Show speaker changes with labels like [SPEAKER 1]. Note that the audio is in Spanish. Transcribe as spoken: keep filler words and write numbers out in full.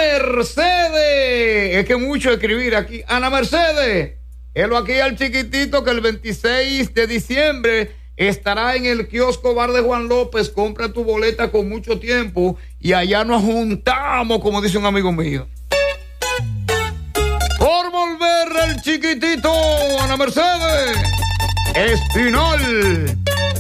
[SPEAKER 1] Mercedes. Es que mucho escribir aquí. Ana Mercedes. Helo aquí al chiquitito que el veintiséis de diciembre estará en el kiosco Bar de Juan López. Compra tu boleta con mucho tiempo y allá nos juntamos, como dice un amigo mío. Por volver el chiquitito, Ana Mercedes Espinal.